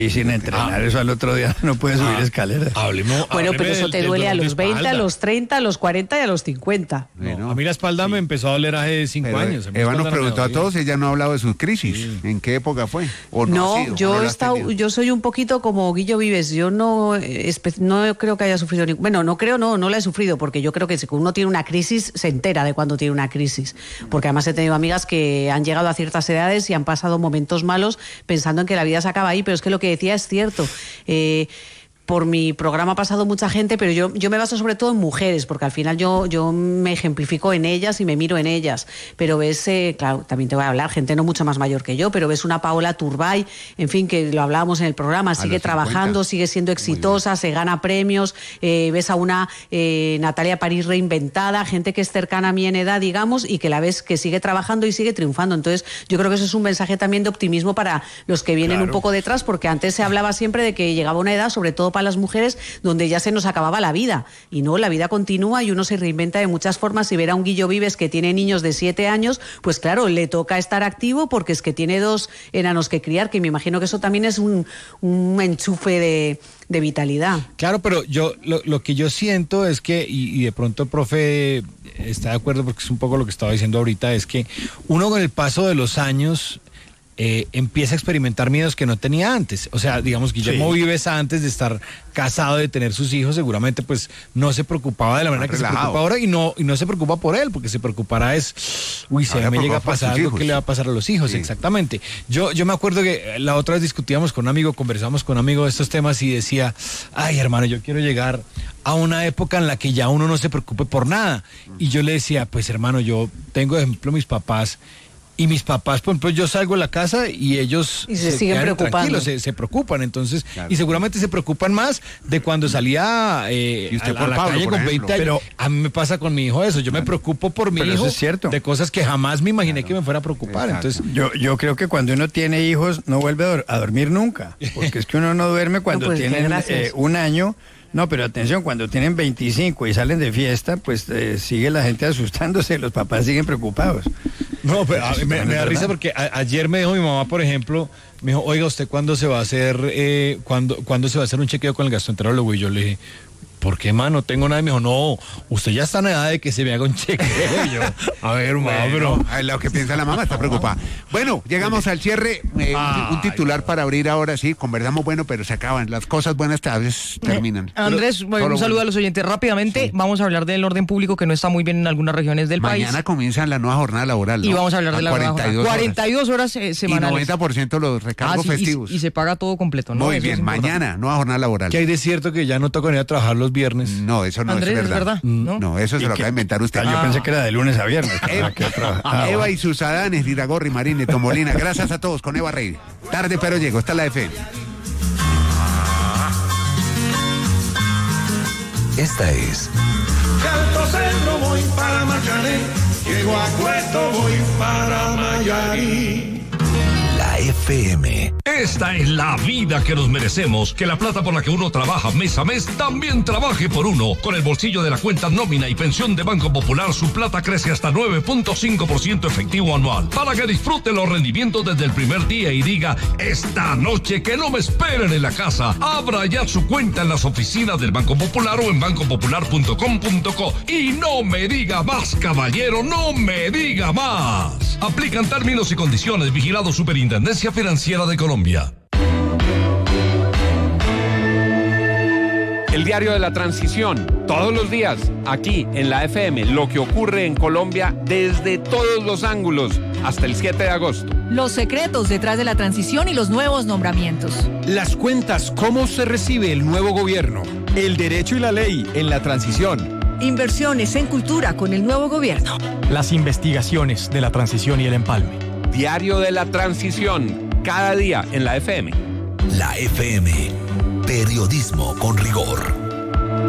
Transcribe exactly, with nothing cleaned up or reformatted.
Y sin entrenar ah. eso al otro día no puedes subir ah. escaleras. Hablemos, bueno, pero eso del, te duele a los veinte, a los treinta, a los cuarenta y a los cincuenta. No, no. A mí la espalda sí. me empezó a doler hace cinco pero años. Eva nos preguntó a todos, ella no ha hablado de sus crisis. Sí. ¿En qué época fue? ¿O no, no, ha sido, yo, no he estado, yo soy un poquito como Guillo Vives. Yo no, no creo que haya sufrido ningún... Bueno, no creo, no, no la he sufrido, porque yo creo que si uno tiene una crisis, se entera de cuando tiene una crisis. Porque además he tenido amigas que han llegado a ciertas edades y han pasado momentos malos pensando en que la vida se acaba ahí, pero es que lo que decía es cierto. Eh, por mi programa ha pasado mucha gente, pero yo, yo me baso sobre todo en mujeres, porque al final yo, yo me ejemplifico en ellas y me miro en ellas. Pero ves, eh, claro, también te voy a hablar, gente no mucho más mayor que yo, pero ves una Paola Turbay, en fin, que lo hablábamos en el programa, sigue trabajando, sigue siendo exitosa, se gana premios, eh, ves a una eh, Natalia París reinventada, gente que es cercana a mí en edad, digamos, y que la ves que sigue trabajando y sigue triunfando. Entonces, yo creo que eso es un mensaje también de optimismo para los que vienen claro. un poco detrás, porque antes se hablaba siempre de que llegaba una edad, sobre todo para las mujeres, donde ya se nos acababa la vida, y no, la vida continúa y uno se reinventa de muchas formas. Y ver a un Guillo Vives que tiene niños de siete años, pues claro, le toca estar activo porque es que tiene dos enanos que criar, que me imagino que eso también es un, un enchufe de, de vitalidad. Claro, pero yo lo, lo que yo siento es que, y, y de pronto el profe está de acuerdo porque es un poco lo que estaba diciendo ahorita, es que uno con el paso de los años Eh, empieza a experimentar miedos que no tenía antes. O sea, digamos, Guillermo sí. Vives antes de estar casado, de tener sus hijos, seguramente pues no se preocupaba de la manera que relajado. se preocupa ahora, y no, y no se preocupa por él, porque se preocupará es, uy, si me llega a pasar algo, ¿qué le va a pasar a los hijos? Sí. Exactamente. Yo, yo me acuerdo que la otra vez discutíamos con un amigo, conversamos con un amigo de estos temas y decía, ay, hermano, yo quiero llegar a una época en la que ya uno no se preocupe por nada. Y yo le decía, pues hermano, yo tengo de ejemplo mis papás. Y mis papás, por ejemplo, yo salgo de la casa y ellos y se, se siguen preocupando. Tranquilos, se, se preocupan, entonces, claro. y seguramente se preocupan más de cuando salía eh, y usted a, por a la Pablo, calle con veinte años. Pero a mí me pasa con mi hijo eso, yo me preocupo por mi pero hijo eso es cierto. de cosas que jamás me imaginé claro. que me fuera a preocupar. Exacto. Entonces, yo, yo creo que cuando uno tiene hijos no vuelve a, dor- a dormir nunca, porque es que uno no duerme cuando no, pues, tienen eh, un año. No, pero atención, cuando tienen veinticinco y salen de fiesta, pues eh, sigue la gente asustándose, los papás siguen preocupados. No, pero a, me, me da risa porque a, ayer me dijo mi mamá, por ejemplo, me dijo, oiga, ¿usted cuándo se va a hacer, eh, cuándo, cuándo se va a hacer un chequeo con el gastroenterólogo? Y yo le dije, ¿por qué, mano? No tengo nada. Y me dijo, no, usted ya está en edad de que se me haga un chequeo. Yo, a ver, bueno, pero lo que piensa la mamá, está preocupada. Bueno, llegamos al cierre. Eh, un, un titular para abrir ahora, sí, conversamos bueno, pero se acaban. Las cosas buenas a veces terminan. Andrés, bueno, un saludo bueno. a los oyentes. Rápidamente, sí. vamos a hablar del orden público que no está muy bien en algunas regiones del Mañana país. Mañana comienza la nueva jornada laboral, ¿no? Y vamos a hablar de la cuarenta y dos nueva jornada. cuarenta y dos horas eh, semanales. Y noventa por ciento los recargos ah, sí, festivos. Y, y se paga todo completo, ¿no? Muy Eso bien, mañana, nueva jornada laboral. ¿Qué hay de cierto que ya no toca ir a trabajar los viernes? No, eso no Andrés, es verdad. ¿es verdad? No, no eso se lo acaba de inventar usted. Ah, yo ah. pensé que era de lunes a viernes. Eva, ah, Eva y sus Adanes, Iragorri, Marine, Tomolina. Gracias a todos con Eva Rey. Tarde pero llego, está la F M. Esta es De Alto Cerro voy para Mayarí, llego a Cueto voy para Mayarí. la F M. Esta es la vida que nos merecemos. Que la plata por la que uno trabaja mes a mes también trabaje por uno. Con el bolsillo de la cuenta nómina y pensión de Banco Popular, su plata crece hasta nueve punto cinco por ciento efectivo anual. Para que disfrute los rendimientos desde el primer día y diga, esta noche que no me esperen en la casa. Abra ya su cuenta en las oficinas del Banco Popular o en banco popular punto com punto co. Y no me diga más, caballero, no me diga más. Aplican términos y condiciones. Vigilado Superintendencia Financiera de Colombia. El diario de la transición, todos los días, aquí en la F M, lo que ocurre en Colombia desde todos los ángulos, hasta el siete de agosto. Los secretos detrás de la transición y los nuevos nombramientos. Las cuentas, cómo se recibe el nuevo gobierno. El derecho y la ley en la transición. Inversiones en cultura con el nuevo gobierno. Las investigaciones de la transición y el empalme. Diario de la transición, cada día en la F M. La F M, periodismo con rigor.